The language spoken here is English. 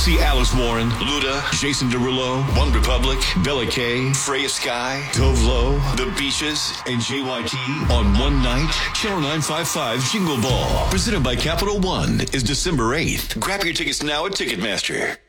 see Alex Warren, Luda, Jason Derulo, One Republic, Bella K, Freya Sky, Tove Lo, The Beaches, and JYT on one night. Channel 955 Jingle Ball, presented by Capital One, is December 8th. Grab your tickets now at Ticketmaster.